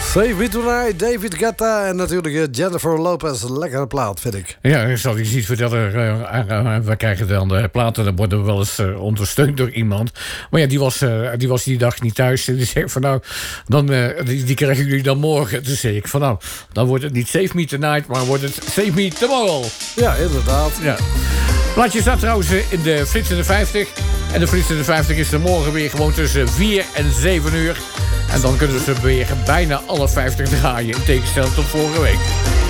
Save Me Tonight, David Guetta en natuurlijk Jennifer Lopez. Een lekkere plaat, vind ik. Ja, ik zal je iets vertellen. We krijgen dan de platen, dan worden we wel eens ondersteund door iemand. Maar ja, die was die dag niet thuis. En die zei van nou, die krijgen jullie dan morgen. Toen zei ik van nou, dan wordt het niet Save Me Tonight, maar wordt het Save Me Tomorrow. Ja, inderdaad. Ja. Plaatje staat trouwens in de Flits in de 50. En de Flits in de 50 is er morgen weer gewoon tussen 4 en 7 uur. En dan kunnen ze weer bijna alle 50 draaien. In tegenstelling tot vorige week.